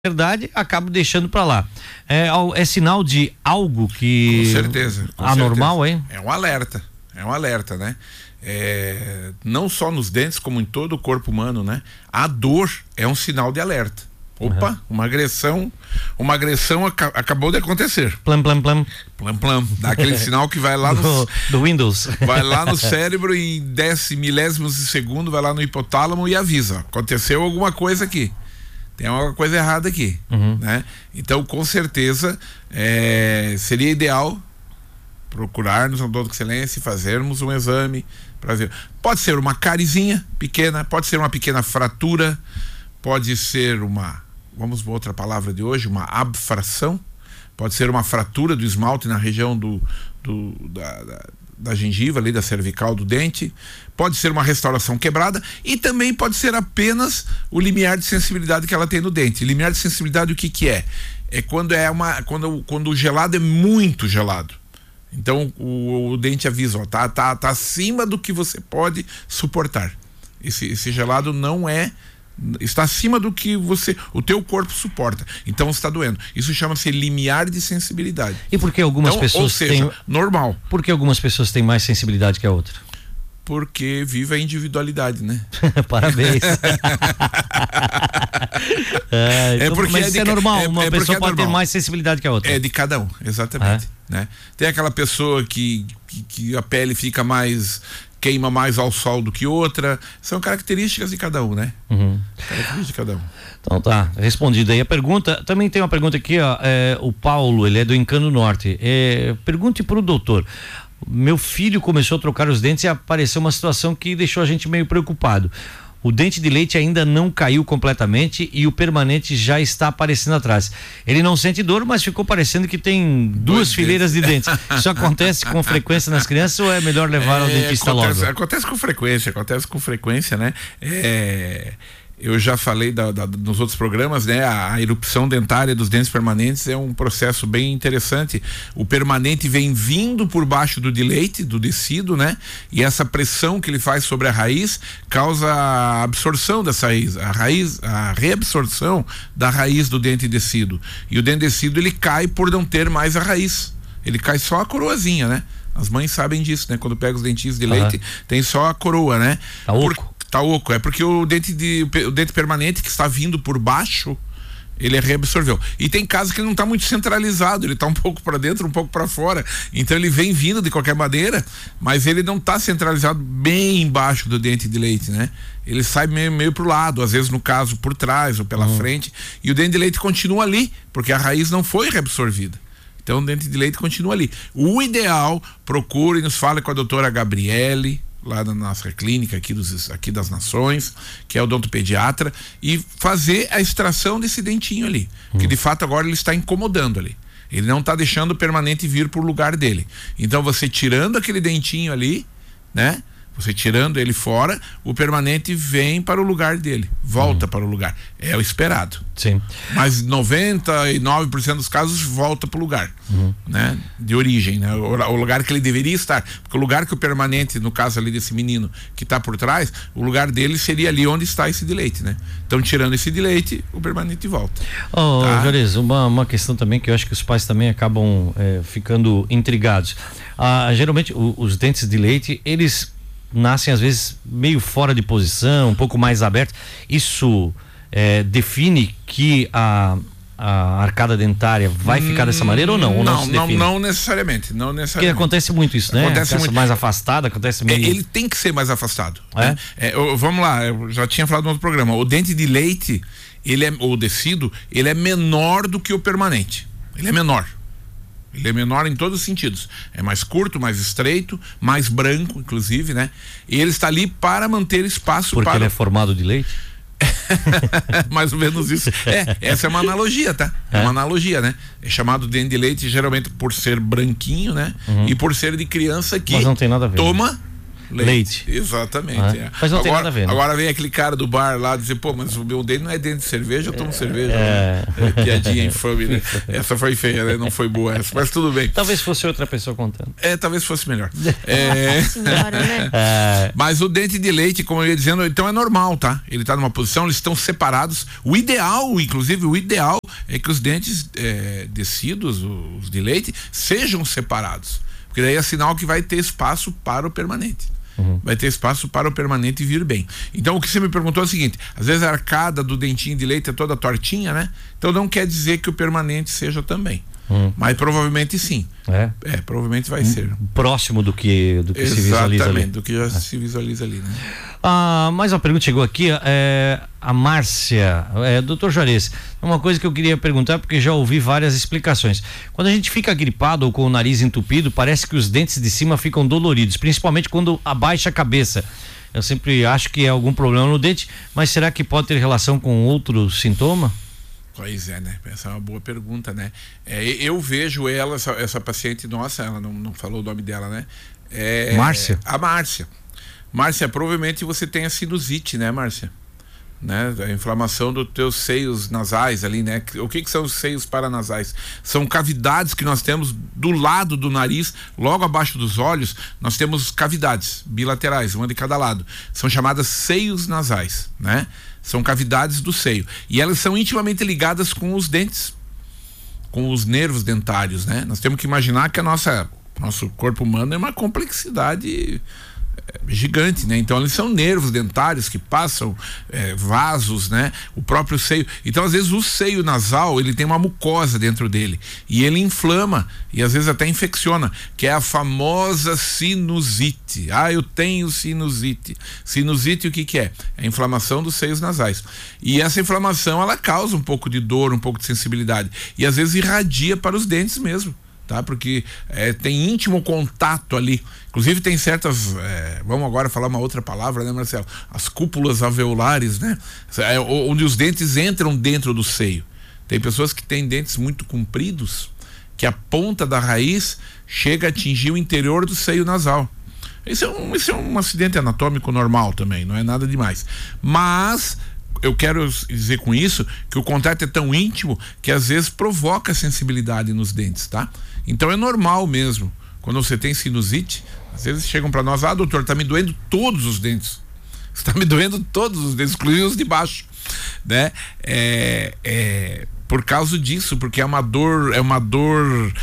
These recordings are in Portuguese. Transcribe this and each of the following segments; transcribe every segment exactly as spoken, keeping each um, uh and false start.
verdade, acabo deixando para lá. É, é sinal de algo que... Com certeza. Com anormal, certeza. hein? É um alerta, é um alerta, né? É, não só nos dentes, como em todo o corpo humano, né? A dor é um sinal de alerta. Opa, uhum. uma agressão, uma agressão ac- acabou de acontecer. Plam, plam, plam. Plam, plam. Dá aquele sinal que vai lá no... do, do Windows. Vai lá no cérebro e em dez milésimos de segundo, vai lá no hipotálamo e avisa. Aconteceu alguma coisa aqui. Tem alguma coisa errada aqui, uhum. né? Então, com certeza, é, seria ideal procurarmos um odonto de excelência e fazermos um exame para ver. Pode ser uma carizinha pequena, pode ser uma pequena fratura, pode ser uma, vamos para outra palavra de hoje, uma abfração, pode ser uma fratura do esmalte na região do, do da, da da gengiva ali, da cervical do dente, pode ser uma restauração quebrada e também pode ser apenas o limiar de sensibilidade que ela tem no dente. Limiar de sensibilidade, o que que é? É quando é uma, quando, quando o gelado é muito gelado. Então o, o dente avisa, ó, tá, tá, tá acima do que você pode suportar. Esse, esse gelado não é, está acima do que você, o teu corpo suporta, então está doendo. Isso chama-se limiar de sensibilidade. E por que algumas então, pessoas ou seja, têm normal? Por que algumas pessoas têm mais sensibilidade que a outra? Porque vive a individualidade, né? Parabéns. é, então, é porque mas é, de, é normal, é, uma é pessoa pode é ter mais sensibilidade que a outra. É de cada um, exatamente. É? Né? Tem aquela pessoa que, que, que a pele fica mais, queima mais ao sol do que outra. São características de cada um, né? Uhum. Características de cada um. Então tá, respondido aí a pergunta. Também tem uma pergunta aqui, ó, é, o Paulo, ele é do Encano Norte. É, pergunte pro doutor. Meu filho começou a trocar os dentes e apareceu uma situação que deixou a gente meio preocupado. O dente de leite ainda não caiu completamente e o permanente já está aparecendo atrás. Ele não sente dor, mas ficou parecendo que tem duas Dois fileiras dentes. de dentes. Isso acontece com frequência nas crianças ou é melhor levar ao é, dentista acontece, logo? Acontece com frequência, acontece com frequência, né? É... Eu já falei da, da, nos outros programas, né? A, a erupção dentária dos dentes permanentes é um processo bem interessante. O permanente vem vindo por baixo do de leite, do tecido, né? E essa pressão que ele faz sobre a raiz causa a absorção dessa raiz, a raiz, a reabsorção da raiz do dente de tecido. E o dente de tecido ele cai por não ter mais a raiz. Ele cai só a coroazinha, né? As mães sabem disso, né? Quando pega os dentinhos de leite, uhum. tem só a coroa, né? Tá oco. Por... Tá oco, é porque o dente, de, o dente permanente que está vindo por baixo, ele reabsorveu. E tem casos que ele não está muito centralizado, ele está um pouco para dentro, um pouco para fora. Então ele vem vindo de qualquer maneira, mas ele não está centralizado bem embaixo do dente de leite, né? Ele sai meio, meio pro lado, às vezes no caso por trás ou pela uhum. frente, e o dente de leite continua ali, porque a raiz não foi reabsorvida. Então o dente de leite continua ali. O ideal, procure, nos fale com a doutora Gabriele, lá na nossa clínica aqui, dos, aqui das Nações, que é odontopediatra, e fazer a extração desse dentinho ali, hum. que de fato agora ele está incomodando ali, ele não está deixando o permanente vir pro lugar dele. Então você tirando aquele dentinho ali, né, você tirando ele fora, o permanente vem para o lugar dele, volta hum. para o lugar, é o esperado. Sim. Mas noventa e nove por cento dos casos volta para o lugar, uhum. né, de origem, né, o, o lugar que ele deveria estar, porque o lugar que o permanente, no caso ali desse menino que está por trás, o lugar dele seria ali onde está esse de leite, né? Então tirando esse de leite, o permanente volta. Oh, tá? Juarez, uma, uma questão também que eu acho que os pais também acabam é, ficando intrigados. Ah, geralmente o, os dentes de leite, eles nascem às vezes meio fora de posição, um pouco mais aberto. Isso é, define que a, a arcada dentária vai ficar dessa maneira ou não? Ou não, não, não, não necessariamente, não necessariamente. Porque acontece muito isso, né? Acontece muito. Mais afastada, acontece meio... É, ele tem que ser mais afastado. É? Né? É, eu, vamos lá, eu já tinha falado no outro programa. O dente de leite, ele é, o tecido, ele é menor do que o permanente. Ele é menor. Ele é menor em todos os sentidos. É mais curto, mais estreito, mais branco, inclusive, né? E ele está ali para manter espaço. Porque para... ele é formado de leite? Mais ou menos isso. É, essa é uma analogia, tá? É, é uma analogia, né? É chamado dente de leite geralmente por ser branquinho, né? Uhum. E por ser de criança que Mas não tem nada a ver, toma, né? leite. Exatamente. Ah, é. Mas não agora, tem nada a ver, né? Agora vem aquele cara do bar lá dizer, pô, mas o meu dente não é dente de cerveja, eu tomo é, cerveja. É... Né? É, piadinha infame, né? Essa foi feia, né? Não foi boa essa, mas tudo bem. Talvez fosse outra pessoa contando. É, talvez fosse melhor. É... Senhora, né? É... Mas o dente de leite, como eu ia dizendo, então é normal, tá? Ele tá numa posição, eles estão separados. O ideal, inclusive, o ideal é que os dentes é, descidos, os de leite, sejam separados. Porque daí é sinal que vai ter espaço para o permanente. Uhum. Vai ter espaço para o permanente vir bem. Então o que você me perguntou é o seguinte: às vezes a arcada do dentinho de leite é toda tortinha, né? Então não quer dizer que o permanente seja também. Hum. Mas provavelmente sim. É, é provavelmente vai hum, ser. Próximo do que, do que se visualiza ali. Exatamente, do que já é. se visualiza ali, né? Ah, mais uma pergunta chegou aqui, é, a Márcia, é, doutor Juarez, uma coisa que eu queria perguntar, porque já ouvi várias explicações. Quando a gente fica gripado ou com o nariz entupido, parece que os dentes de cima ficam doloridos, principalmente quando abaixa a cabeça. Eu sempre acho que é algum problema no dente, mas será que pode ter relação com outro sintoma? Pois é, né? Essa é uma boa pergunta, né? É, eu vejo ela, essa, essa paciente nossa, ela não, não falou o nome dela, né? É, Márcia? A Márcia. Márcia, provavelmente você tem a sinusite, né, Márcia? Né? A inflamação dos teus seios nasais ali, né? O que que são os seios paranasais? São cavidades que nós temos do lado do nariz, logo abaixo dos olhos, nós temos cavidades bilaterais, uma de cada lado. São chamadas seios nasais, né? São cavidades do seio. E elas são intimamente ligadas com os dentes, com os nervos dentários, né? Nós temos que imaginar que a nossa, nosso corpo humano é uma complexidade gigante, né? Então eles são nervos dentários que passam é, vasos, né? O próprio seio. Então às vezes o seio nasal, ele tem uma mucosa dentro dele e ele inflama e às vezes até infecciona, que é a famosa sinusite. Ah, eu tenho sinusite. Sinusite o que que é? É a inflamação dos seios nasais. E essa inflamação, ela causa um pouco de dor, um pouco de sensibilidade e às vezes irradia para os dentes mesmo. Tá? Porque é, tem íntimo contato ali. Inclusive tem certas, é, vamos agora falar uma outra palavra, né, Marcelo? As cúpulas alveolares, né? É, onde os dentes entram dentro do seio. Tem pessoas que têm dentes muito compridos, que a ponta da raiz chega a atingir o interior do seio nasal. Isso é um, isso é um acidente anatômico normal também, não é nada demais. Mas eu quero dizer com isso que o contato é tão íntimo que às vezes provoca sensibilidade nos dentes, tá? Então é normal mesmo. Quando você tem sinusite, às vezes chegam para nós: ah, doutor, tá me doendo todos os dentes. Está me doendo todos os dentes, inclusive os de baixo, né? É, é por causa disso, porque é uma dor, é uma dor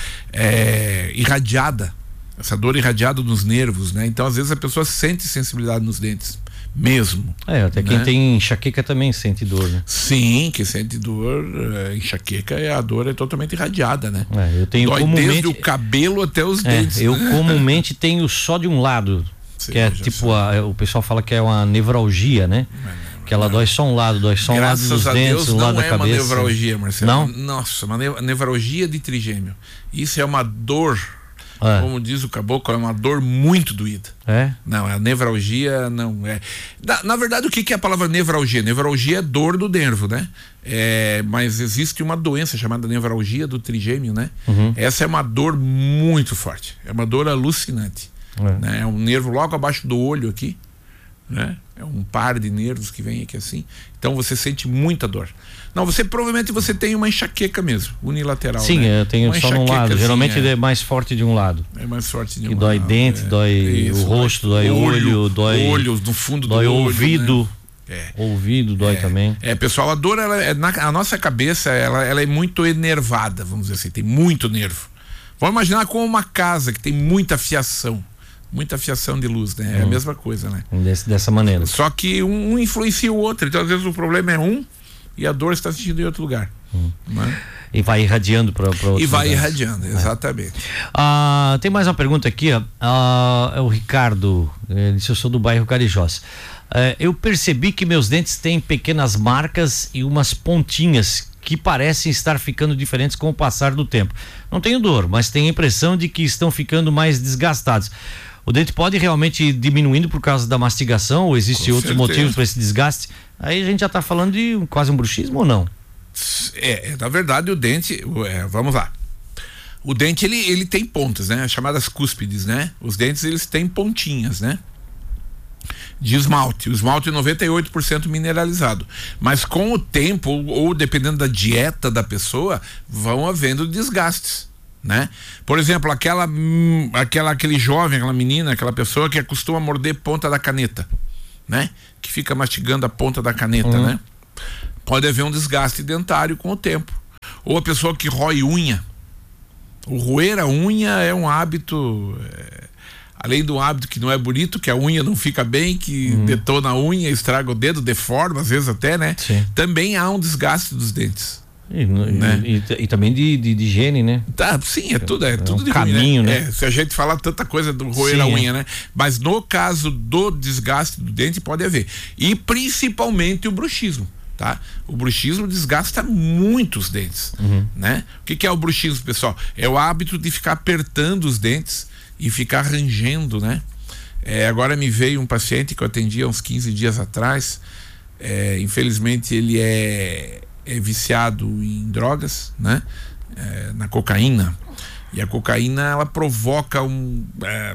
é, irradiada. Essa dor irradiada nos nervos, né? Então às vezes a pessoa sente sensibilidade nos dentes. Mesmo. É, até quem né? tem enxaqueca também sente dor, né? Sim, quem sente dor, é, enxaqueca, a dor é totalmente irradiada, né? É, eu tenho Dói comumente desde o cabelo até os é, dentes. Eu né? comumente tenho só de um lado, Você que é tipo, a, o pessoal fala que é uma nevralgia, né? Não, não, que ela não. dói só um lado, dói só um lado dos Graças dentes, um lado da cabeça. Não é uma nevralgia, Marcelo. Não? Nossa, uma nevralgia de trigêmeo. Isso é uma dor. É. Como diz o caboclo, é uma dor muito doída. É? Não, a nevralgia não é. Na, na verdade, o que, que é a palavra nevralgia? Nevralgia é dor do nervo, né? É, mas existe uma doença chamada nevralgia do trigêmeo, né? Uhum. Essa é uma dor muito forte. É uma dor alucinante. É, né? É um nervo logo abaixo do olho aqui, né? É um par de nervos que vem aqui assim. Então você sente muita dor. Não, você provavelmente você tem uma enxaqueca mesmo, unilateral. Sim, né? eu tenho uma só num lado. Assim, Geralmente é. é mais forte de um lado. É mais forte de um que lado. Dói dente, é. dói Isso, o rosto, dói olho, olho dói olhos no fundo dói do olho, ouvido. Né? É. Ouvido dói é. também. É, pessoal, a dor, ela é na a nossa cabeça, ela, ela é muito enervada, vamos dizer assim, tem muito nervo. Vamos imaginar como uma casa que tem muita fiação. Muita fiação de luz, né? É hum. a mesma coisa, né? Desse, dessa maneira. Só que um, um influencia o outro. Então, às vezes, o problema é um e a dor está sentindo em outro lugar. Hum. Né? E vai irradiando para outro. E vai lugares. irradiando, exatamente. É. Ah, tem mais uma pergunta aqui, ó. Ah, é o Ricardo. Ele disse: eu sou do bairro Carijós. Ah, eu percebi que meus dentes têm pequenas marcas e umas pontinhas que parecem estar ficando diferentes com o passar do tempo. Não tenho dor, mas tenho a impressão de que estão ficando mais desgastados. O dente pode realmente ir diminuindo por causa da mastigação ou existem outros motivos para esse desgaste? Aí a gente já está falando de um, quase um bruxismo ou não? É, na verdade o dente, é, vamos lá. O dente ele, ele tem pontas, né? As chamadas cúspides, né? Os dentes eles têm pontinhas, né? de esmalte. O esmalte é noventa e oito por cento mineralizado. Mas com o tempo, ou, ou dependendo da dieta da pessoa, vão havendo desgastes, né? Por exemplo, aquela, hum, aquela, aquele jovem, aquela menina, aquela pessoa que acostuma morder ponta da caneta, né? Que fica mastigando a ponta da caneta, uhum. né? Pode haver um desgaste dentário com o tempo. Ou a pessoa que rói unha. O roer a unha é um hábito, é, além do hábito que não é bonito, que a unha não fica bem, que uhum. detona a unha, estraga o dedo, deforma, às vezes até, né? Sim. Também há um desgaste dos dentes. E, né? e, e, e também de, de, de higiene, né? Tá, sim, é tudo, é, é tudo um de caminho, ruim, né? né? É, se a gente falar tanta coisa do roer sim, a unha, é. né? Mas no caso do desgaste do dente pode haver. E principalmente o bruxismo. Tá? O bruxismo desgasta muito os dentes, uhum. né? O que, que é o bruxismo, pessoal? É o hábito de ficar apertando os dentes e ficar rangendo, né? É, agora me veio um paciente que eu atendi há uns quinze dias atrás, é, infelizmente ele é, é viciado em drogas, né? É, na cocaína, e a cocaína ela provoca um, é,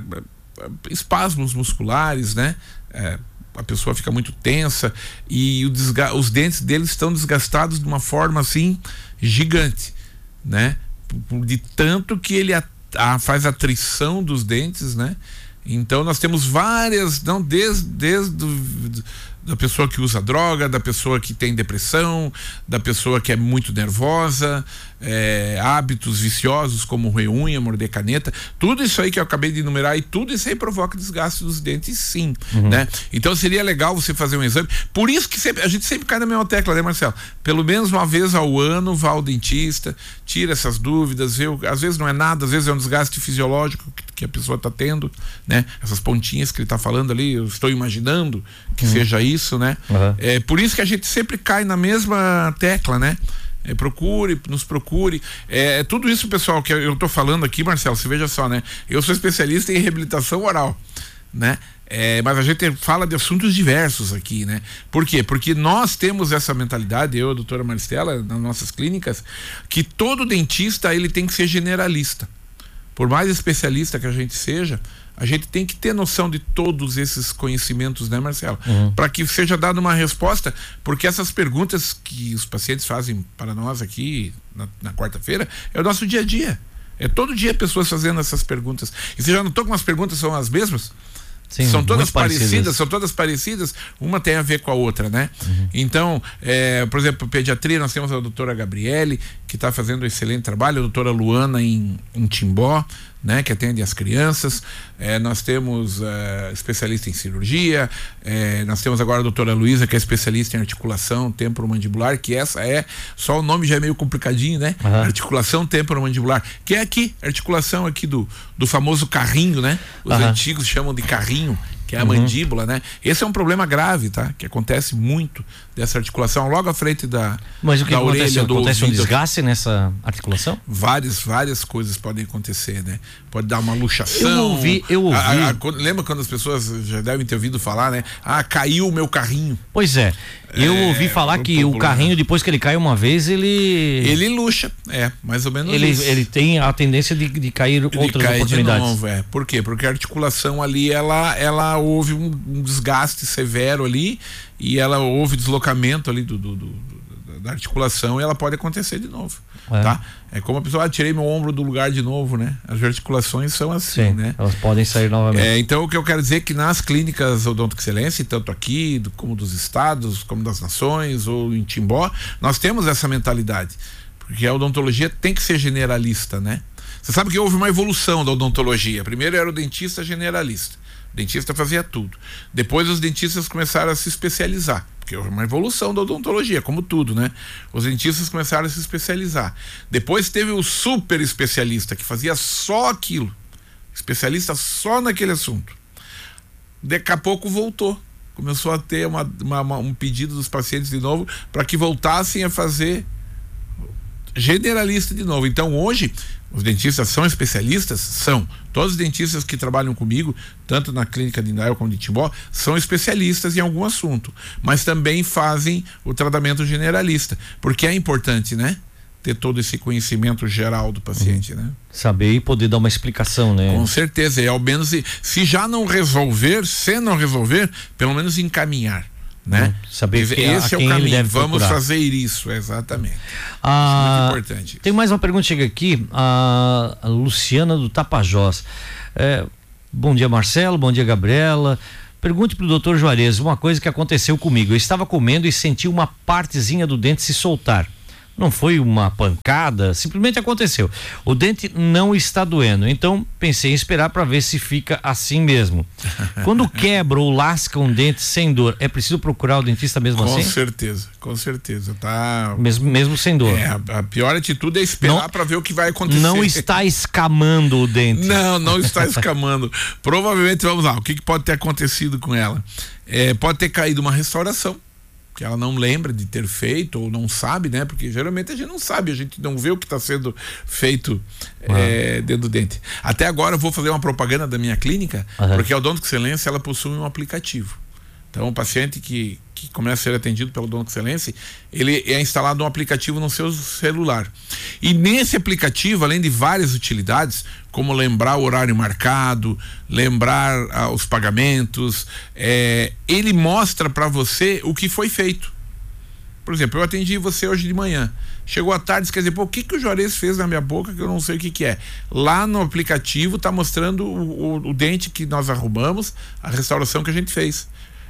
espasmos musculares, né? É, a pessoa fica muito tensa e o desga- os dentes deles estão desgastados de uma forma assim gigante, né? De tanto que ele a, a, faz atrição dos dentes, né? Então nós temos várias, não desde, desde do, da pessoa que usa droga, da pessoa que tem depressão, da pessoa que é muito nervosa, é, hábitos viciosos como roer unha, morder caneta, tudo isso aí que eu acabei de enumerar, e tudo isso aí provoca desgaste dos dentes, sim, uhum. né? Então seria legal você fazer um exame, por isso que sempre, a gente sempre cai na mesma tecla, né, Marcelo? Pelo menos uma vez ao ano vá ao dentista, tira essas dúvidas, vê, às vezes não é nada, às vezes é um desgaste fisiológico que, que a pessoa está tendo, né? Essas pontinhas que ele está falando ali, eu estou imaginando que uhum. seja isso, né? Uhum. É por isso que a gente sempre cai na mesma tecla, né? É, procure, nos procure. É, é tudo isso, pessoal, que eu tô falando aqui, Marcelo, você veja só, né? Eu sou especialista em reabilitação oral, né? É, mas a gente fala de assuntos diversos aqui, né? Por quê? Porque nós temos essa mentalidade, eu, a doutora Maristela, nas nossas clínicas, que todo dentista, ele tem que ser generalista. Por mais especialista que a gente seja, a gente tem que ter noção de todos esses conhecimentos, né, Marcelo? Uhum. Para que seja dada uma resposta, porque essas perguntas que os pacientes fazem para nós aqui na, na quarta-feira é o nosso dia a dia. É todo dia pessoas fazendo essas perguntas. E você já notou como as perguntas são as mesmas? Sim, são todas parecidas, parecidas, são todas parecidas, uma tem a ver com a outra, né? Uhum. Então, é, por exemplo, pediatria, nós temos a doutora Gabriele, que está fazendo um excelente trabalho, a doutora Luana em, em Timbó, né, que atende as crianças, é, nós temos uh, especialista em cirurgia, é, nós temos agora a doutora Luísa, que é especialista em articulação temporomandibular, que essa é, só o nome já é meio complicadinho, né? Uhum. Articulação temporomandibular, que é aqui, articulação aqui do, do famoso carrinho, né? Os uhum. antigos chamam de carrinho, que é a uhum. mandíbula, né? Esse é um problema grave, tá? Que acontece muito dessa articulação logo à frente da Mas o que da acontece? orelha, do acontece ouvido. um desgaste nessa articulação? Várias, várias coisas podem acontecer, né? Pode dar uma luxação. Eu ouvi, eu ouvi. A, a, a, lembra quando as pessoas já devem ter ouvido falar, né? Ah, caiu o meu carrinho. Pois é. Eu é, ouvi falar que popular. O carrinho, depois que ele cai uma vez, ele... Ele luxa, é, mais ou menos ele, isso. Ele tem a tendência de, de cair de outras cair oportunidades. De novo, é. Por quê? Porque a articulação ali, ela, ela houve um, um desgaste severo ali, e ela houve deslocamento ali do, do, do, do, da articulação, e ela pode acontecer de novo, é. tá? É como a pessoa, ah, tirei meu ombro do lugar de novo, né? As articulações são assim, Sim, né? Elas podem sair novamente. É, então o que eu quero dizer é que nas clínicas Odonto Excelência, tanto aqui do, como dos estados, como das nações ou em Timbó, nós temos essa mentalidade, porque a odontologia tem que ser generalista, né? Você sabe que houve uma evolução da odontologia. Primeiro era o dentista generalista. O dentista fazia tudo. Depois os dentistas começaram a se especializar, porque houve uma evolução da odontologia, como tudo, né? Os dentistas começaram a se especializar. Depois teve o super especialista, que fazia só aquilo. Especialista só naquele assunto. Daqui a pouco voltou. Começou a ter uma, uma, uma, um pedido dos pacientes de novo para que voltassem a fazer generalista de novo. Então hoje os dentistas são especialistas? São. Todos os dentistas que trabalham comigo, tanto na clínica de Indaial como de Timbó, são especialistas em algum assunto, mas também fazem o tratamento generalista, porque é importante, né? ter todo esse conhecimento geral do paciente, uhum. né? Saber e poder dar uma explicação, né? Com certeza, e ao menos se já não resolver, se não resolver, pelo menos encaminhar, né? Uhum. Saber que, esse a, a é o caminho, vamos procurar. fazer isso, exatamente. Ah, muito importante. Tem mais uma pergunta, chega aqui, a, a Luciana do Tapajós. É, bom dia, Marcelo, bom dia, Gabriela. Pergunte pro doutor Juarez uma coisa que aconteceu comigo. Eu estava comendo e senti uma partezinha do dente se soltar. Não foi uma pancada, simplesmente aconteceu. O dente não está doendo, então pensei em esperar para ver se fica assim mesmo. Quando quebra ou lasca um dente sem dor, é preciso procurar o dentista mesmo com assim? Com certeza, com certeza, tá? Mesmo, mesmo sem dor. É, a, a pior atitude é esperar para ver o que vai acontecer. Não está escamando o dente. Não, não está escamando. Provavelmente, vamos lá, o que, que pode ter acontecido com ela? É, pode ter caído uma restauração, que ela não lembra de ter feito ou não sabe, né? Porque geralmente a gente não sabe, a gente não vê o que está sendo feito ah. é, dentro do dente. Até agora eu vou fazer uma propaganda da minha clínica, uhum. porque a Odonto Excelência, ela possui um aplicativo. Então o paciente que, que começa a ser atendido pelo Odonto Excelência, ele é instalado um aplicativo no seu celular. E nesse aplicativo, além de várias utilidades, como lembrar o horário marcado, lembrar ah, os pagamentos, é, ele mostra para você o que foi feito. Por exemplo, eu atendi você hoje de manhã, chegou à tarde, quer dizer, pô, o que que o Juarez fez na minha boca que eu não sei o que que é? Lá no aplicativo tá mostrando o, o, o dente que nós arrumamos, a restauração que a gente fez.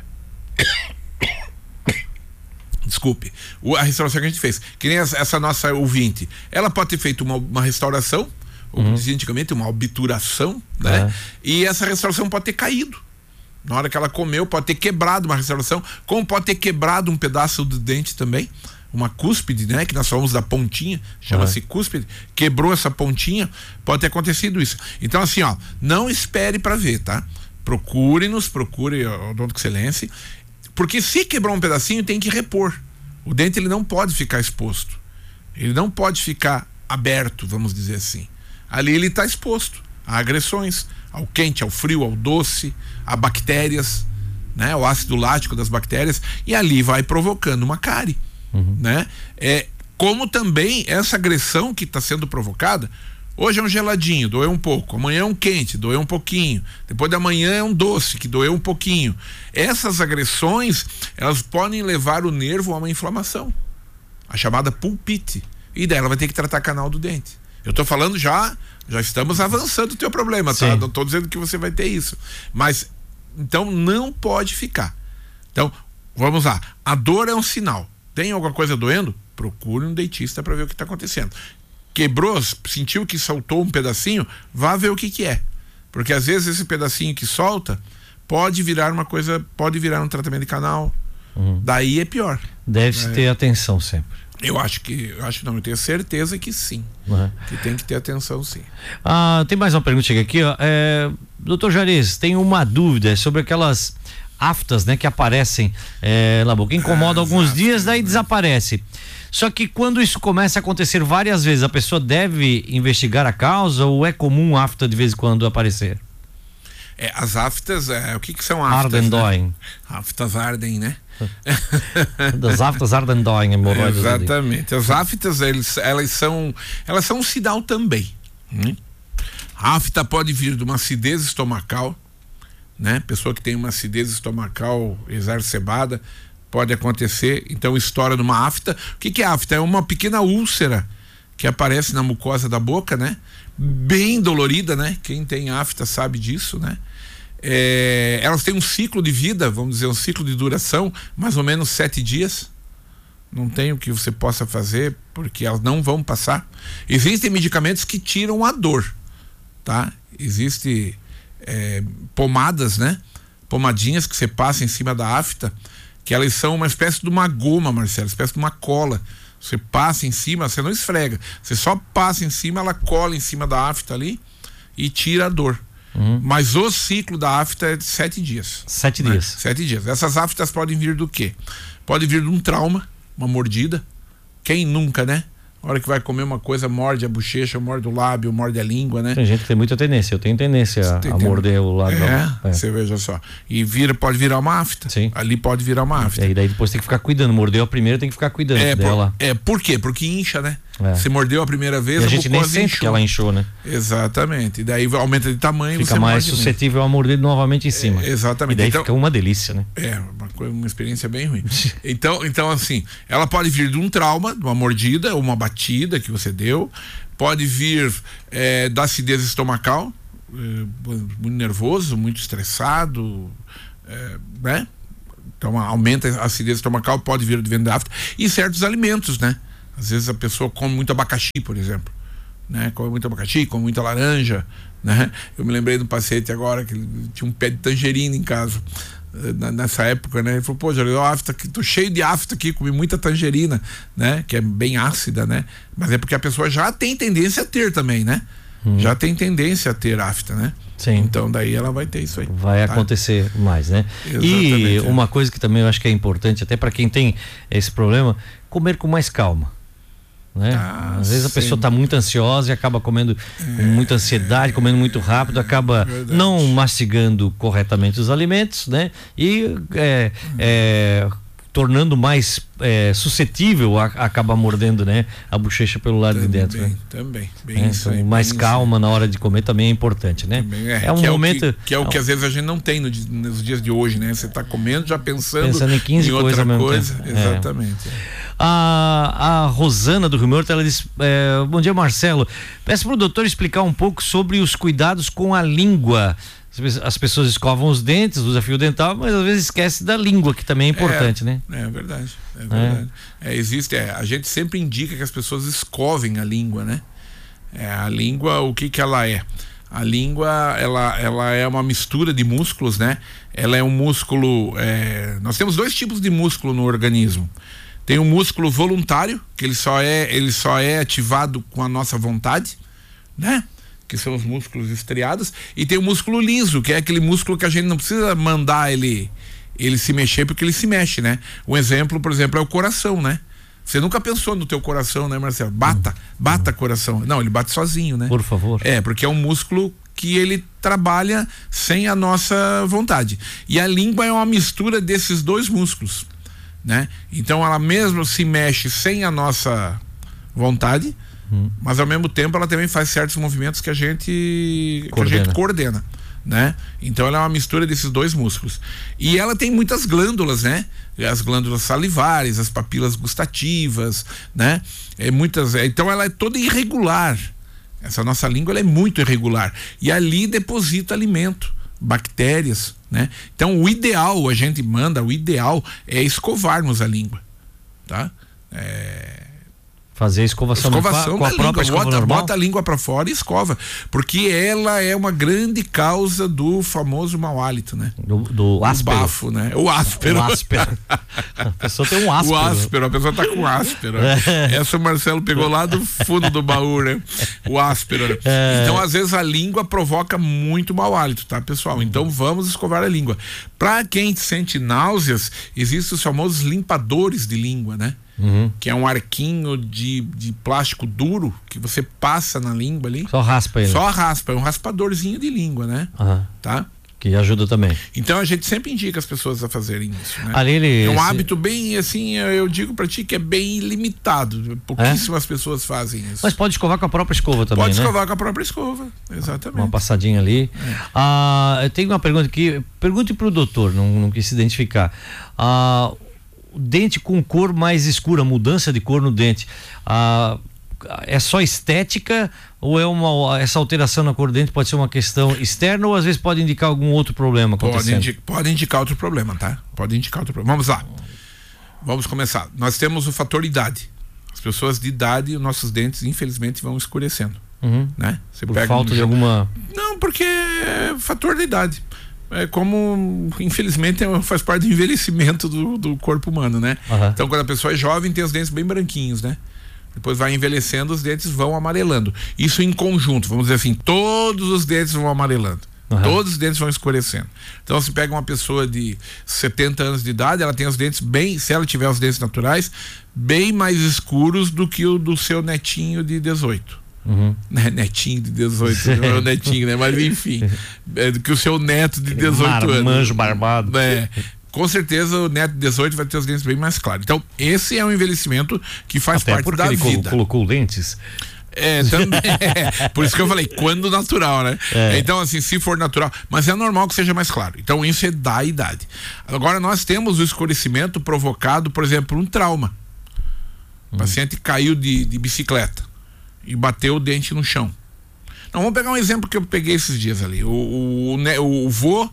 Desculpe, o, a restauração que a gente fez, que nem essa, essa nossa ouvinte, ela pode ter feito uma, uma restauração, ou como dizia antigamente, uma obturação, né? É. E essa restauração pode ter caído. Na hora que ela comeu, pode ter quebrado uma restauração, como pode ter quebrado um pedaço do dente também, uma cúspide, né? Que nós falamos da pontinha, chama-se é. cúspide, quebrou essa pontinha, pode ter acontecido isso. Então assim, ó, não espere para ver, tá? Procure-nos, procure o Odonto Excelência, porque se quebrou um pedacinho, tem que repor. O dente, ele não pode ficar exposto, ele não pode ficar aberto, vamos dizer assim. Ali ele está exposto a agressões, ao quente, ao frio, ao doce, a bactérias, né? O ácido lático das bactérias, e ali vai provocando uma cárie, uhum. né? É, como também essa agressão que está sendo provocada, hoje é um geladinho, doeu um pouco, amanhã é um quente, doeu um pouquinho, depois da manhã é um doce, que doeu um pouquinho. Essas agressões, elas podem levar o nervo a uma inflamação, a chamada pulpite, e daí ela vai ter que tratar canal do dente. Eu tô falando já, já estamos avançando o teu problema, tá? Sim. Não tô dizendo que você vai ter isso, mas então não pode ficar. Então, vamos lá, a dor é um sinal. Tem alguma coisa doendo? Procure um dentista para ver o que está acontecendo. Quebrou, sentiu que soltou um pedacinho, vá ver o que que é, porque às vezes esse pedacinho que solta pode virar uma coisa, pode virar um tratamento de canal, uhum. daí é pior. Deve-se é. ter atenção sempre. Eu acho que, eu acho não, eu tenho certeza que sim, uhum. que tem que ter atenção sim. Ah, tem mais uma pergunta chega aqui, ó. É, doutor Juarez, tem uma dúvida sobre aquelas aftas, né, que aparecem é, na boca, incomoda ah, alguns aftas, dias, daí né? desaparece. Só que quando isso começa a acontecer várias vezes, a pessoa deve investigar a causa ou é comum afta de vez em quando aparecer? É, as aftas, é, o que que são aftas? Ardendoing. Né? Aftas ardem, né? Das aftas Ardendoing, hemorroidas. Exatamente. As aftas, eles, elas são, elas são um sinal também. Hum? A afta pode vir de uma acidez estomacal, né? Pessoa que tem uma acidez estomacal exacerbada, pode acontecer, então estoura numa afta. O que que é afta? É uma pequena úlcera que aparece na mucosa da boca, né? Bem dolorida, né? Quem tem afta sabe disso, né? É, elas têm um ciclo de vida, vamos dizer, um ciclo de duração, mais ou menos sete dias. Não tem o que você possa fazer, porque elas não vão passar. Existem medicamentos que tiram a dor, tá? Existem é, pomadas, né? Pomadinhas que você passa em cima da afta, que elas são uma espécie de uma goma, Marcelo, uma espécie de uma cola. Você passa em cima, você não esfrega, você só passa em cima, ela cola em cima da afta ali e tira a dor. Uhum. Mas o ciclo da afta é de sete dias. Sete né? dias. Sete dias. Essas aftas podem vir do quê? Pode vir de um trauma, uma mordida. Quem nunca, né? A hora que vai comer uma coisa, morde a bochecha, morde o lábio, morde a língua, né? Tem gente que tem muita tendência, eu tenho tendência a, a morder o lábio. É, é, você veja só. E vira, pode virar uma afta. Sim. Ali pode virar uma afta. E daí depois tem que ficar cuidando, mordeu a primeira, tem que ficar cuidando é, dela. Por, é, por quê? Porque incha, né? É. Você mordeu a primeira vez, e a, a gente nem sente inchou. que ela inchou, né? Exatamente. E daí aumenta de tamanho, fica você mais suscetível mesmo. a morder novamente em cima. É, exatamente. E daí então, fica uma delícia, né? É, uma, uma experiência bem ruim. então, então, assim, ela pode vir de um trauma, de uma mordida, ou uma batida que você deu, pode vir é, da acidez estomacal, é, muito nervoso, muito estressado, é, né? Então aumenta a acidez estomacal, pode vir de venda afta, e certos alimentos, né? Às vezes a pessoa come muito abacaxi, por exemplo, né? Come muito abacaxi, come muita laranja, né? Eu me lembrei de um paciente agora que tinha um pé de tangerina em casa, nessa época, né? Ele falou, pô, já deu afta, tô cheio de afta aqui, comi muita tangerina, né? Que é bem ácida, né? Mas é porque a pessoa já tem tendência a ter também, né? Hum. Já tem tendência a ter afta, né? Sim. Então daí ela vai ter isso aí. Vai tá? acontecer mais, né? Exatamente, e uma é. coisa que também eu acho que é importante, até para quem tem esse problema, comer com mais calma. Né? Ah, às vezes a sim. pessoa está muito ansiosa e acaba comendo é, com muita ansiedade, é, comendo muito rápido, acaba verdade. não mastigando corretamente os alimentos, né? E é, hum. é, tornando mais é, suscetível a, a acabar mordendo, né? A bochecha pelo lado também, de dentro. Né? Também, bem é, isso então, aí, mais bem calma isso. na hora de comer também é importante, né? É, é um que momento é o que, que é o que às vezes a gente não tem no, nos dias de hoje, né? Você está comendo já pensando, pensando em quinze em coisas outra ao mesmo coisa, tempo. exatamente. É. A, a Rosana do Rio Morto, ela diz, é, bom dia, Marcelo, peço para o doutor explicar um pouco sobre os cuidados com a língua. As pessoas escovam os dentes, usa fio dental, mas às vezes esquece da língua, que também é importante, é, né? É verdade, é verdade. É. É, existe, é, a gente sempre indica que as pessoas escovem a língua, né? É, a língua, o que que ela é? A língua, ela, ela é uma mistura de músculos, né? Ela é um músculo, é, nós temos dois tipos de músculo no organismo. Tem o músculo voluntário, que ele só é, ele só é ativado com a nossa vontade, né? Que são os músculos estriados, e tem o músculo liso, que é aquele músculo que a gente não precisa mandar ele, ele se mexer, porque ele se mexe, né? Um exemplo, por exemplo, é o coração, né? Você nunca pensou no teu coração, né, Marcelo? Bata, hum, bata hum. coração. Não, ele bate sozinho, né? Por favor. É, porque é um músculo que ele trabalha sem a nossa vontade. E a língua é uma mistura desses dois músculos, né? Então ela mesmo se mexe sem a nossa vontade, hum. mas ao mesmo tempo ela também faz certos movimentos que a gente coordena. que a gente coordena, né? Então ela é uma mistura desses dois músculos. E ela tem muitas glândulas, né? As glândulas salivares, as papilas gustativas, né? É muitas, é, então ela é toda irregular. Essa nossa língua ela é muito irregular. E ali deposita alimento, bactérias, né? Então o ideal, a gente manda, o ideal é escovarmos a língua, tá? É... Fazer a escovação, escovação com a, com a própria língua, escova bota, normal? bota a língua para fora e escova, porque ela é uma grande causa do famoso mau hálito, né? Do, do áspero. O bafo, né? O áspero. O áspero. A pessoa tem um áspero. O áspero, a pessoa tá com áspero. Essa o Marcelo pegou lá do fundo do baú, né? O áspero. Né? É. Então, às vezes, a língua provoca muito mau hálito, tá, pessoal? Então, vamos escovar a língua. Para quem sente náuseas, existem os famosos limpadores de língua, né? Uhum. Que é um arquinho de, de plástico duro que você passa na língua ali. Só raspa ele. Só raspa, é um raspadorzinho de língua, né? Uhum. Tá? Que ajuda também. Então a gente sempre indica as pessoas a fazerem isso, né? Ali ele, é um esse... hábito bem, assim, eu digo pra ti que é bem limitado. Pouquíssimas é? pessoas fazem isso. Mas pode escovar com a própria escova também, pode né? escovar com a própria escova, exatamente. Uma passadinha ali. É. Ah, eu tenho uma pergunta aqui, pergunte pro doutor, não, não quis se identificar. Ah, o dente com cor mais escura, mudança de cor no dente, ah, é só estética ou é uma, essa alteração na cor do dente pode ser uma questão externa ou às vezes pode indicar algum outro problema acontecendo? Pode, indi pode indicar outro problema, tá? Pode indicar outro problema. Vamos lá. Vamos começar. Nós temos o fator idade. As pessoas de idade, os nossos dentes, infelizmente, vão escurecendo. Uhum. Né? Você Por pega falta um... de alguma... Não, porque é fator da idade. É como, infelizmente, faz parte do envelhecimento do, do corpo humano, né? Uhum. Então, quando a pessoa é jovem, tem os dentes bem branquinhos, né? Depois vai envelhecendo, os dentes vão amarelando. Isso em conjunto, vamos dizer assim, todos os dentes vão amarelando. Uhum. Todos os dentes vão escurecendo. Então, se pega uma pessoa de setenta anos de idade, ela tem os dentes bem, se ela tiver os dentes naturais, bem mais escuros do que o do seu netinho de dezoito. Uhum. Netinho de dezoito, não é o netinho, né? Mas enfim, é do que o seu neto de dezoito anos. Marmanjo barbado. É. com certeza o neto de dezoito vai ter os dentes bem mais claros. Então, esse é um envelhecimento que faz Até parte porque da ele vida. colocou lentes. É, também. É, por isso que eu falei, quando natural, né? É. Então, assim, se for natural, mas é normal que seja mais claro. Então, isso é da idade. Agora, nós temos o escurecimento provocado, por exemplo, por um trauma. O hum. paciente caiu de, de bicicleta e bateu o dente no chão. Então, vamos pegar um exemplo que eu peguei esses dias ali. O, o, o, o vô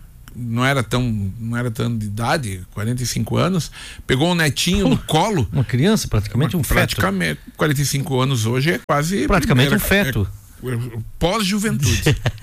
não era tão não era tão de idade, quarenta e cinco anos, pegou um netinho no colo. Uma criança, praticamente um feto. Praticamente, quarenta e cinco anos hoje é quase praticamente primeira, um feto. É, é, pós-juventude.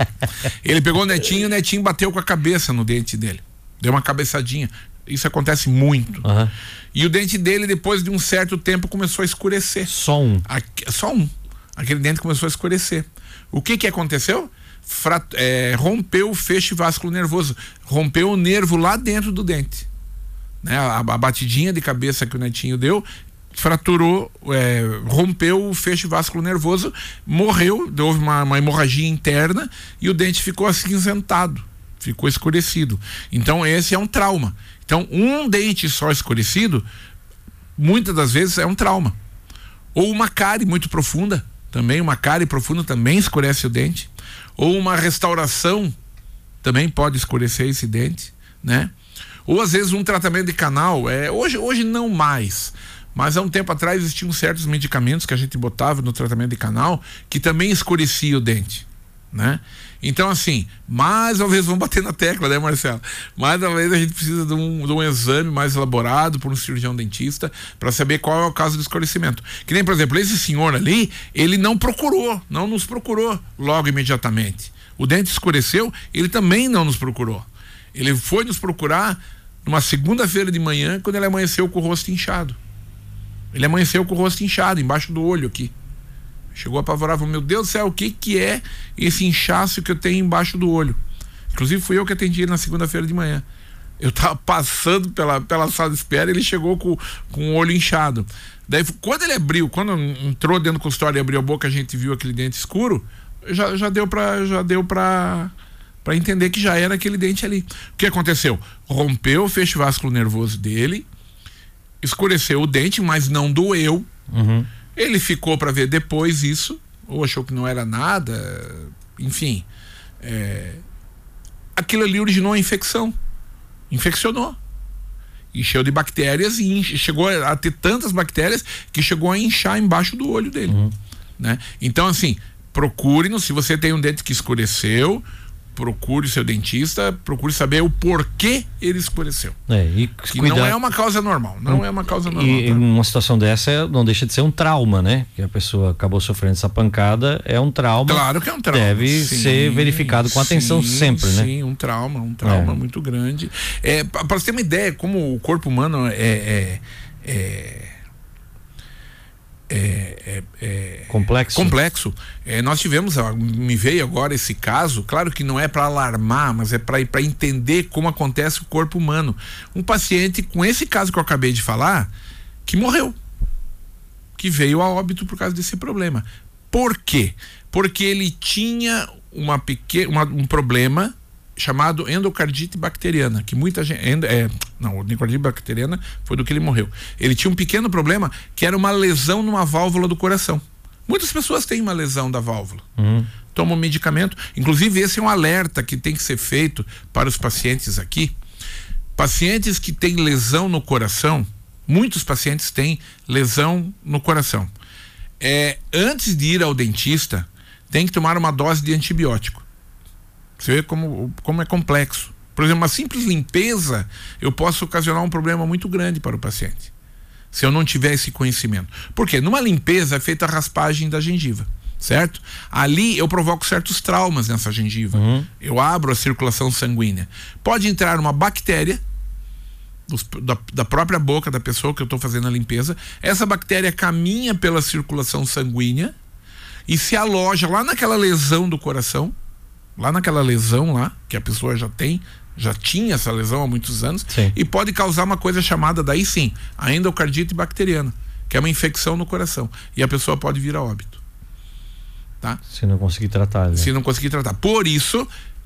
Ele pegou o netinho e o netinho bateu com a cabeça no dente dele. Deu uma cabeçadinha. Isso acontece muito. Uhum. E o dente dele, depois de um certo tempo, começou a escurecer. Só um. Aqui, só um. Aquele dente começou a escurecer. O que que aconteceu? Frat, é, rompeu o feixe vasculo nervoso, rompeu o nervo lá dentro do dente, né? A, a batidinha de cabeça que o netinho deu fraturou, é, rompeu o feixe vasculo nervoso, morreu, houve uma, uma hemorragia interna e o dente ficou acinzentado, ficou escurecido. Então esse é um trauma. Então um dente só escurecido muitas das vezes é um trauma. Ou uma cárie muito profunda, também uma cárie profunda também escurece o dente. Ou uma restauração também pode escurecer esse dente, né? Ou às vezes um tratamento de canal, é, hoje, hoje não mais, mas há um tempo atrás existiam certos medicamentos que a gente botava no tratamento de canal que também escurecia o dente, né? Então assim, mais uma vez vamos bater na tecla, né, Marcelo? Mais uma vez a gente precisa de um, de um exame mais elaborado por um cirurgião dentista para saber qual é o caso do escurecimento. Que nem, por exemplo, esse senhor ali, ele não procurou, não nos procurou logo imediatamente. O dente escureceu, ele também não nos procurou. Ele foi nos procurar numa segunda-feira de manhã, quando ele amanheceu com o rosto inchado. Ele amanheceu com o rosto inchado, embaixo do olho aqui. Chegou apavorável, meu Deus do céu, o que que é esse inchaço que eu tenho embaixo do olho? Inclusive fui eu que atendi ele na segunda-feira de manhã. Eu tava passando pela, pela sala de espera e ele chegou com, com o olho inchado. Daí quando ele abriu, quando entrou dentro do consultório e abriu a boca, a gente viu aquele dente escuro, já, já deu pra, já deu pra, pra entender que já era aquele dente ali. O que aconteceu? Rompeu o feixe vasculo nervoso dele, escureceu o dente, mas não doeu. Uhum. Ele ficou para ver depois isso, ou achou que não era nada, enfim. É, aquilo ali originou a infecção. Infeccionou. Encheu de bactérias e inche, chegou a ter tantas bactérias que chegou a inchar embaixo do olho dele. Uhum. Né? Então, assim, procure-nos, se você tem um dente que escureceu, procure o seu dentista, procure saber o porquê ele escureceu. É, e que não é uma causa normal, não um, é uma causa normal. E tá? Uma situação dessa não deixa de ser um trauma, né? Que a pessoa acabou sofrendo essa pancada, é um trauma. Claro que é um trauma. Deve sim, ser verificado com atenção sim, sempre, sim, né? Sim, um trauma, um trauma é. muito grande. É, para você ter uma ideia, como o corpo humano é, é, é É, é, é complexo. complexo. É, nós tivemos, me veio agora esse caso, claro que não é para alarmar, mas é para entender como acontece o corpo humano. Um paciente com esse caso que eu acabei de falar, que morreu, que veio a óbito por causa desse problema. Por quê? Porque ele tinha uma pequena, uma, um problema chamado endocardite bacteriana, que muita gente, é, não, endocardite bacteriana foi do que ele morreu. Ele tinha um pequeno problema que era uma lesão numa válvula do coração. Muitas pessoas têm uma lesão da válvula, uhum. tomam medicamento, inclusive esse é um alerta que tem que ser feito para os pacientes aqui. Pacientes que têm lesão no coração, muitos pacientes têm lesão no coração. É, antes de ir ao dentista, tem que tomar uma dose de antibiótico. Você vê como, como é complexo. Por exemplo, uma simples limpeza, eu posso ocasionar um problema muito grande para o paciente, se eu não tiver esse conhecimento. Por quê? Numa limpeza é feita a raspagem da gengiva, certo? Ali eu provoco certos traumas nessa gengiva. Uhum. Eu abro a circulação sanguínea. Pode entrar uma bactéria dos, da, da própria boca da pessoa que eu estou fazendo a limpeza. Essa bactéria caminha pela circulação sanguínea e se aloja lá naquela lesão do coração, lá naquela lesão lá, que a pessoa já tem, já tinha essa lesão há muitos anos, sim. E pode causar uma coisa chamada, daí sim, a endocardite bacteriana, que é uma infecção no coração, e a pessoa pode vir a óbito, tá? Se não conseguir tratar, né? Se não conseguir tratar. Por isso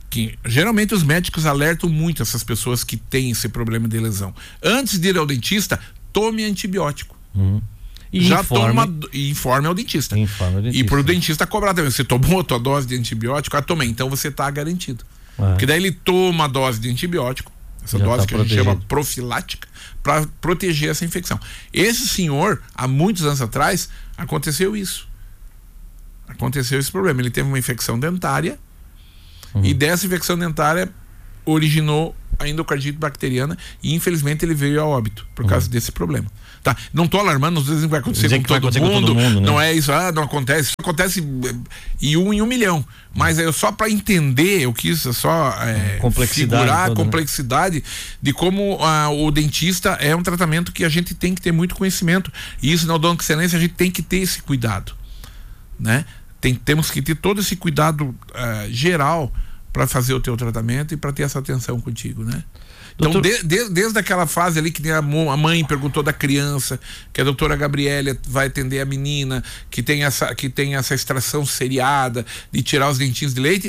que geralmente os médicos alertam muito essas pessoas que têm esse problema de lesão. Antes de ir ao dentista, tome antibiótico. Hum. E Já informe, toma e informe ao dentista. Informe ao dentista. E pro dentista cobrar também. Você tomou a tua dose de antibiótico? Ah, tomei. Então você tá garantido. Ah. Porque daí ele toma a dose de antibiótico, essa Já dose tá que a gente protegido. chama profilática, para proteger essa infecção. Esse senhor, há muitos anos atrás, aconteceu isso. Aconteceu esse problema. Ele teve uma infecção dentária, uhum. e dessa infecção dentária originou a endocardite bacteriana e infelizmente ele veio a óbito por causa uhum. desse problema. Tá? Não estou alarmando, às vezes não vai acontecer, com, que vai todo acontecer mundo, com todo mundo, né? Não é isso, ah, não acontece, isso acontece em um em um milhão. Mas é só para entender, eu quis só é, complexidade figurar toda, a complexidade, né? De como ah, o dentista é um tratamento que a gente tem que ter muito conhecimento. E isso na odontocexcelência a gente tem que ter esse cuidado, né? Tem, temos que ter todo esse cuidado uh, geral para fazer o teu tratamento e para ter essa atenção contigo, né? Então, Doutor... de, de, desde aquela fase ali que nem a, a mãe perguntou da criança, que a doutora Gabriela vai atender a menina, que tem essa, que tem essa extração seriada de tirar os dentinhos de leite,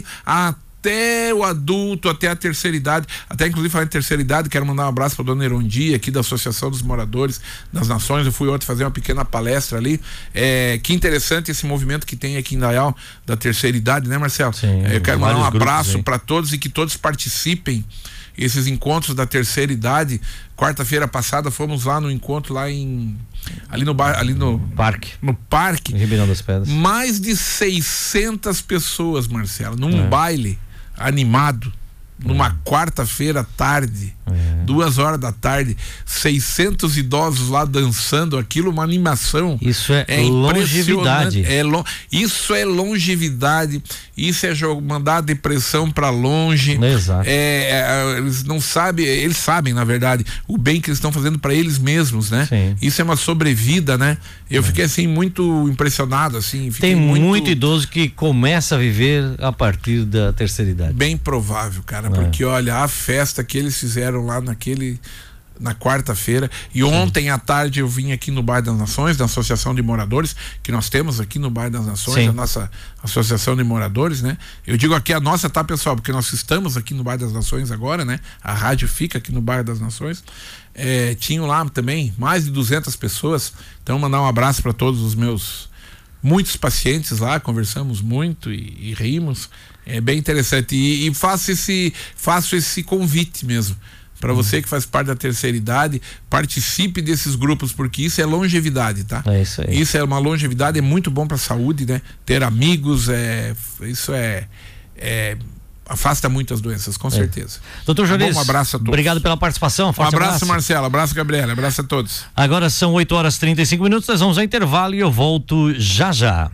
até o adulto, até a terceira idade, até inclusive falar em terceira idade, quero mandar um abraço para dona Erondia, aqui da Associação dos Moradores das Nações. Eu fui ontem fazer uma pequena palestra ali. É, que interessante esse movimento que tem aqui em Dayal da terceira idade, né, Marcelo? Sim, eu quero mandar um abraço aí para todos e que todos participem. Esses encontros da terceira idade. Quarta-feira passada fomos lá no encontro lá em ali no bar, ali no parque, no parque, em Ribeirão das Pedras. Mais de seiscentas pessoas, Marcelo, num é. baile animado, numa é. quarta-feira à tarde, é. duas horas da tarde, seiscentos idosos lá dançando, aquilo, uma animação. Isso é, é longevidade. É lo, isso é longevidade. Isso é mandar a depressão para longe. Exato. É, é, eles não sabem, eles sabem, na verdade, o bem que eles estão fazendo para eles mesmos, né? Sim. Isso é uma sobrevida, né? Eu é. fiquei assim muito impressionado, assim. Tem muito... muito idoso que começa a viver a partir da terceira idade. Bem provável, cara, é. porque olha, a festa que eles fizeram lá naquele na quarta-feira, e ontem Sim. à tarde eu vim aqui no Bairro das Nações, da Associação de Moradores, que nós temos aqui no Bairro das Nações, Sim. a nossa Associação de Moradores, né? Eu digo aqui a nossa, tá, pessoal? Porque nós estamos aqui no Bairro das Nações agora, né? A rádio fica aqui no Bairro das Nações. É, tinham lá também mais de duzentas pessoas, então mandar um abraço para todos os meus muitos pacientes lá, conversamos muito e, e rimos, é bem interessante, e, e faço esse faço esse convite mesmo para você que faz parte da terceira idade, participe desses grupos, porque isso é longevidade, tá? É isso aí. Isso é uma longevidade, é muito bom para a saúde, né? Ter amigos, é, isso é, é afasta muitas doenças, com é. certeza. Doutor Jones, um abraço a todos. Obrigado pela participação. Forte um abraço, abraço, Marcelo. Abraço, Gabriela. Abraço a todos. Agora são oito horas e trinta e cinco minutos, nós vamos ao intervalo e eu volto já já.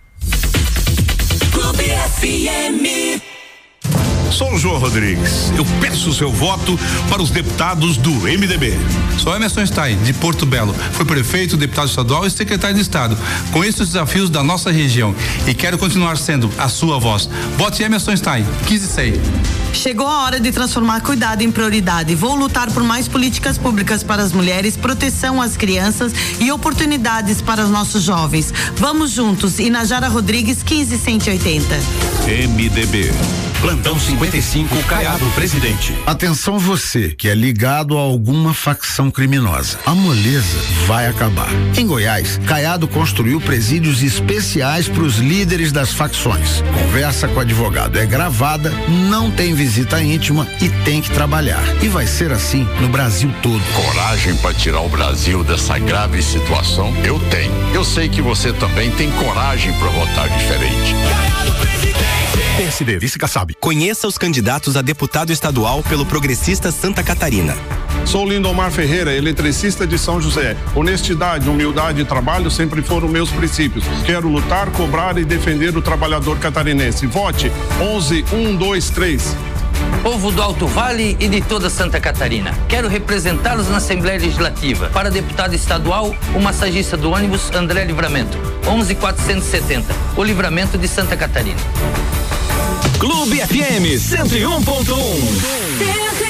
Clube F M. Sou o João Rodrigues. Eu peço o seu voto para os deputados do M D B. Sou Emerson Stein, de Porto Belo. Fui prefeito, deputado estadual e secretário de Estado. Conheço os desafios da nossa região e quero continuar sendo a sua voz. Vote Emerson Stein, quinze e seis. Chegou a hora de transformar cuidado em prioridade. Vou lutar por mais políticas públicas para as mulheres, proteção às crianças e oportunidades para os nossos jovens. Vamos juntos. Inajara Rodrigues, quinze cento e oitenta. M D B. Plantão cinquenta e cinco, Caiado, presidente. Atenção você que é ligado a alguma facção criminosa. A moleza vai acabar. Em Goiás, Caiado construiu presídios especiais para os líderes das facções. Conversa com o advogado é gravada, não tem visita íntima e tem que trabalhar. E vai ser assim no Brasil todo. Coragem para tirar o Brasil dessa grave situação, eu tenho. Eu sei que você também tem coragem para votar diferente. Caiado, presidente. P S D, Vice Kassab. Conheça os candidatos a deputado estadual pelo Progressista Santa Catarina. Sou Lindomar Ferreira, eletricista de São José. Honestidade, humildade e trabalho sempre foram meus princípios. Quero lutar, cobrar e defender o trabalhador catarinense. Vote onze um dois três. Povo do Alto Vale e de toda Santa Catarina. Quero representá-los na Assembleia Legislativa. Para deputado estadual, o massagista do ônibus André Livramento. onze quatrocentos e setenta. O Livramento de Santa Catarina. Clube F M cento e um ponto um.